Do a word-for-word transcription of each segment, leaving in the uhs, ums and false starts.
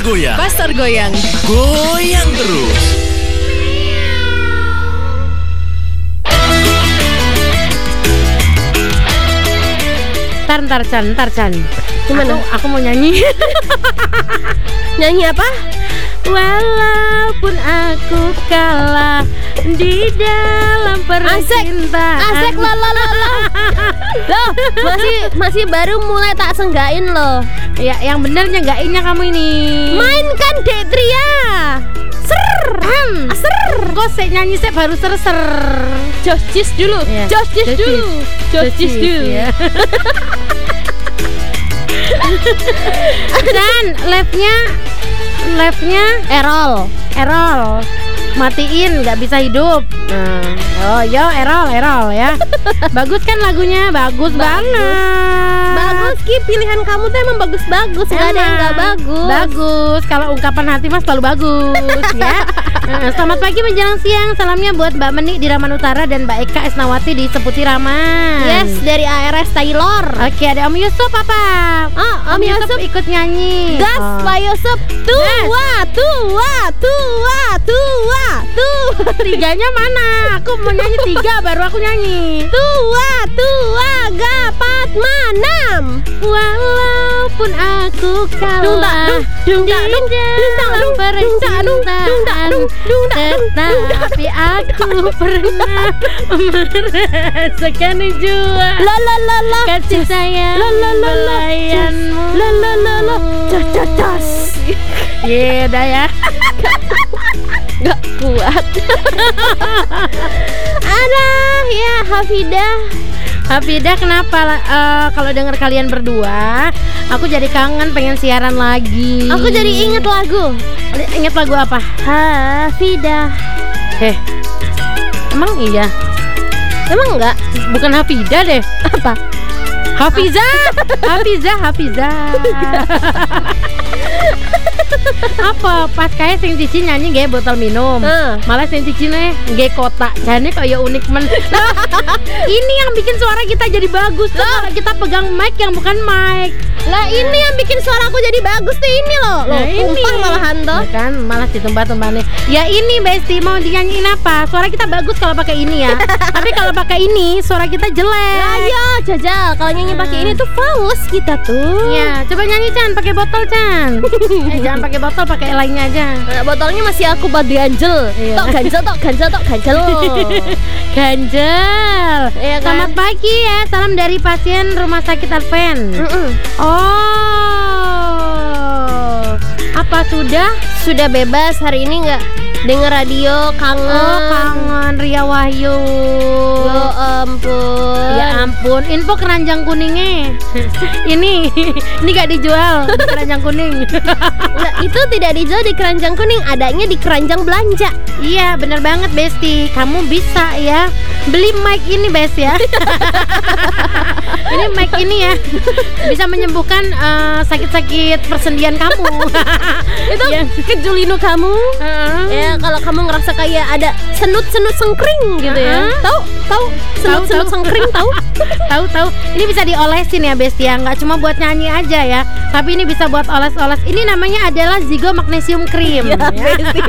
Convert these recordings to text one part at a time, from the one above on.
goyang. Pasar goyang. Goyang terus. Ntar, ntar, Chan, ntar, Chan. Gimana? Aku, aku mau nyanyi. Nyanyi apa? Walaupun aku kalah di dalam percintaan. Asik lo lo lo lo. Loh, masih masih baru mulai tak senggain loh. Ya, yang bener nyenggainnya kamu ini. Mainkan Dek Tria. Ser. Hmm. Ser. Kok saya nyanyi saya baru ser ser. Just jis dulu. Ya. Just jis Just dulu. Just jis dulu. Ya. Dan live-nya live-nya Errol. Errol matiin nggak bisa hidup. Nah, oh yo Errol Errol ya. Bagus kan lagunya, bagus, bagus banget. Bagus Ki, pilihan kamu tuh emang bagus-bagus, nggak ada yang nggak bagus. Bagus, kalau ungkapan hati mas selalu bagus ya. Nah, selamat pagi menjelang siang, salamnya buat Mbak Meni di Raman Utara dan Mbak Eka Esnawati di Seputi Raman. Yes, dari A R S Taylor. Oke, ada Om Yusuf apa? Oh, Om, Om Yusuf. Yusuf ikut nyanyi. Gas, Oh. Pak Yusuf. Tua, tua, tua, tua, tua. Tiganya mana? Aku mau nyanyi tiga baru aku nyanyi. Tua, tua, gapat manam. Walaupun aku Dung tak, kalah dung, dung di tak, dung, dung tak, dalam dung, dung tak, dung, dung tak, dung, percintaan, dung, dung tak, dung, dung tak. tetapi aku pernah merasakan jua La la la la. kasih sayang La la la la. belayanmu. La la la la. Cas cas cas. Iya dah ya. Gak kuat. Ada ya Hafidah. Hafidah kenapa eh, kalau dengar kalian berdua aku jadi kangen pengen siaran lagi. Aku jadi inget lagu. Ingat lagu apa? Hafidah. Eh, emang iya? Emang enggak? Bukan Hafidah deh. Apa? Hafizah, Hafizah, Hafizah. Apa pas kayak sing cici nyanyi gak botol minum, Uh. malah sing cici nih gak kotak. Jadi kayak unik men. Ini yang bikin suara kita jadi bagus tuh kalau kita pegang mic yang bukan mic. Lah ini yang bikin suaraku jadi bagus tuh ini loh. Loh, Nah, ini. tumpah malahan toh. Ya kan malah ditumbah-tumbah nih. Ya ini Besti mau dinyanyiin apa? Suara kita bagus kalau pakai ini ya. Tapi kalau pakai ini suara kita jelek. Lah ya jajal kalau nyanyi pakai ini tuh fals kita tuh. Ya, coba nyanyi Chan pakai botol Chan. Eh, jangan pakai botol, pakai lainnya aja. Nah, botolnya masih aku buat ganjel. Iya. Tok ganjel, tok ganjel, tok ganjel. Ganjel. Iya kan? Selamat pagi ya. Salam dari pasien Rumah Sakit Advent. Mm-mm. Oh. Apa sudah? Sudah bebas hari ini nggak denger radio kangen. Oh, kangen Ria Wahyu. Ya ampun. Ya ampun, info keranjang kuningnya. Ini, ini gak dijual di keranjang kuning. Nggak, itu tidak dijual di keranjang kuning, adanya di keranjang belanja. Iya, bener banget Besti. Kamu bisa ya beli mic ini Bes ya. Ini mic ini ya bisa menyembuhkan eh, sakit-sakit persendian kamu. Itu Ya. kejulinu kamu. Heeh. Ya kalau kamu ngerasa kayak ada senut-senut sengkring gitu ya. Uh-huh. Tahu? Tahu? Senut-senut tahu. sengkring tahu? Tahu tahu. Ini bisa diolesin ya Besti ya, nggak cuma buat nyanyi aja ya, tapi ini bisa buat oles-oles. Ini namanya adalah Zigo Magnesium Cream. Ya, ya. Besti.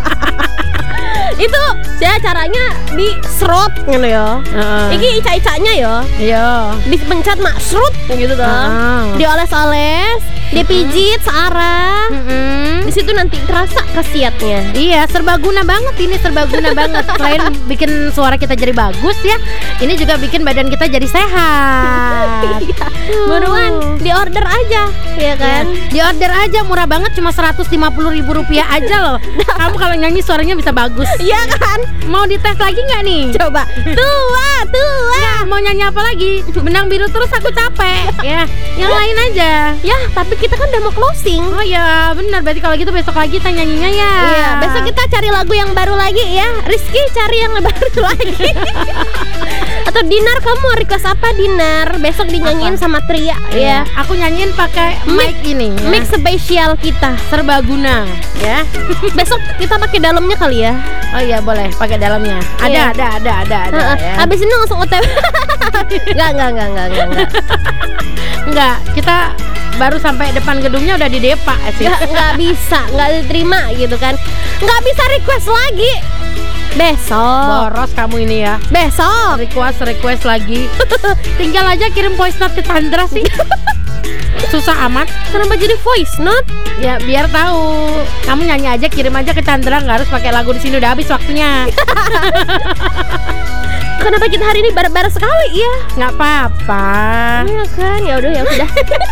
Itu ya caranya diserot gitu ya. Heeh. Iki ica-icanya ya. Iya. Dipencet mak serut gitu toh. Heeh. Dioles-oles, dipijit searah. Mm-mm. Di situ nanti terasa khasiatnya. Iya, serbaguna banget ini, serbaguna banget. Selain bikin suara kita jadi bagus ya, ini juga bikin badan kita jadi sehat. Iya. Buruan, di order aja, ya kan? Di order aja, murah banget, cuma seratus lima puluh ribu rupiah aja loh. Kamu kalau nyanyi suaranya bisa bagus. Iya kan? Mau dites lagi nggak nih? Coba. Tua, tua. Nggak, mau nyanyi apa lagi? Benang biru terus aku capek. Ya, yang lain aja. Ya, tapi kita kan udah mau closing. Oh ya, benar. Berarti kalau gitu besok lagi kita nyanyinya ya. Iya, besok kita cari lagu yang baru lagi ya. Rizky cari yang baru lagi. Atau Dinar, kamu mau request apa Dinar? Besok dinyanyiin Apa? sama Tria ya. Aku nyanyiin pakai mic ini. Ya. Mix spesial kita. Serbaguna, ya. Besok kita pakai dalamnya kali ya. Oh iya boleh pakai dalamnya. Ada, Iya. ada, ada, ada, ada. Heeh. Ya. Habis ini langsung O T W. Enggak, enggak, enggak, enggak, enggak, enggak. Enggak, kita baru sampai depan gedungnya udah di depa sih. Nggak, nggak bisa, nggak diterima gitu kan. Nggak bisa request lagi. Besok. Boros kamu ini ya. Besok. Request request lagi. Tinggal aja kirim voice note ke Chandra sih. Susah amat. Kenapa jadi voice note? Ya biar tahu. Kamu nyanyi aja, kirim aja ke Chandra, nggak harus pakai lagu di sini, udah habis waktunya. Kenapa kita hari ini barat-barat sekali ya? Nggak apa-apa. Iya kan, ya udah ya udah.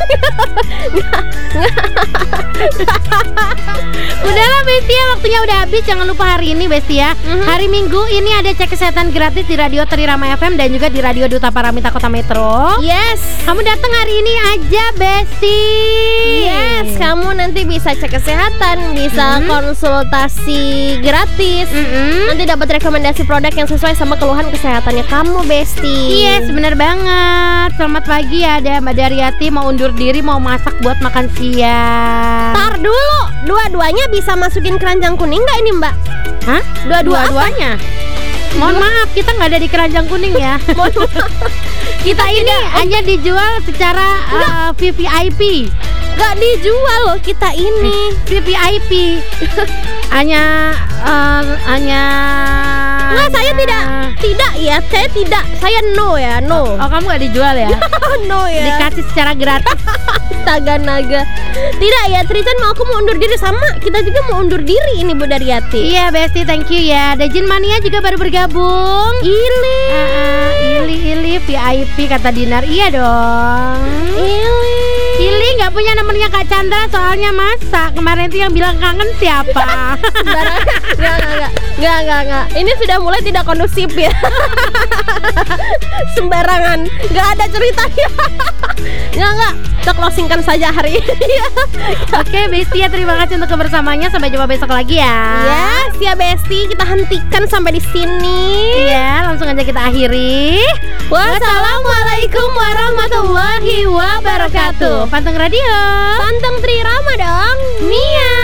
Udahlah Bestia, waktunya udah habis. Jangan lupa hari ini Bestia, Mhm. hari Minggu ini ada cek kesehatan gratis di Radio Trirama F M dan juga di Radio Duta Paramita Kota Metro. Yes. Kamu datang hari ini aja Besti. Yes, kamu nanti bisa cek kesehatan, bisa Mhm. konsultasi gratis. Mm-mm. Nanti dapat rekomendasi produk yang sesuai sama keluhan kesehatannya kamu, Besti. Yes, bener banget. Selamat pagi ya, ada Mbak Daryati mau undur diri, mau masak buat makan siang. Tar dulu, dua-duanya bisa masukin keranjang kuning nggak ini, Mbak? Hah? Dua-dua apa? Dua-duanya? Mohon maaf, kita nggak ada di keranjang kuning ya. Mohon maaf. Kita ini hanya dijual secara uh, V V I P. Nggak dijual loh kita ini. V V I P. Hanya uh, hanya Nggak, saya tidak tidak ya, saya tidak, saya no ya, no. Oh, kamu nggak dijual ya? No ya. Dikasih secara gratis. Astaga naga. Tidak ya, Tristan mau aku mau undur diri, sama kita juga mau undur diri ini Bu Daryati. Iya Besti, thank you ya. Ada Jin Mania juga baru bergabung. Ili. Uh, uh, ili ili V I P kata Dinar. Iya dong. Ili. Ili nggak punya nomornya Kak Chandra, soalnya masa kemarin itu yang bilang kangen siapa? Sembarangan. Nggak, nggak, nggak, nggak, nggak, nggak. Ini sudah mulai tidak kondusif ya. Sembarangan, nggak ada ceritanya. Nggak, nggak. Kita closingkan saja hari ini. Oke Besti ya, terima kasih untuk kebersamaannya. Sampai jumpa besok lagi ya. Yes, ya Besti, kita hentikan sampai di sini. Iya, langsung aja kita akhiri. Wassalamualaikum warahmatullahi wabarakatuh. Panteng Radio. Panteng Trirama dong. Mia.